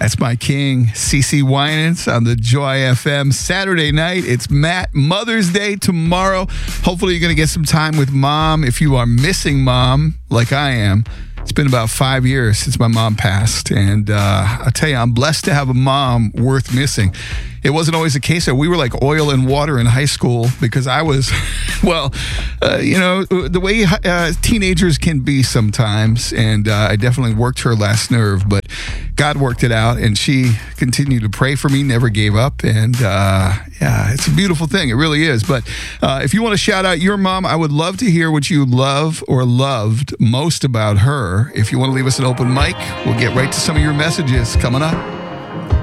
That's my king, CeCe Winans on the Joy FM. Saturday night, it's Matt. Mother's Day tomorrow. Hopefully you're going to get some time with mom. If you are missing mom, like I am, it's been about 5 years since my mom passed. And I'll tell you, I'm blessed to have a mom worth missing. It wasn't always the case. We were like oil and water in high school because I was, the way teenagers can be sometimes. And I definitely worked her last nerve, but God worked it out. And she continued to pray for me, never gave up. And it's a beautiful thing. It really is. But if you want to shout out your mom, I would love to hear what you love or loved most about her. If you want to leave us an open mic, we'll get right to some of your messages coming up.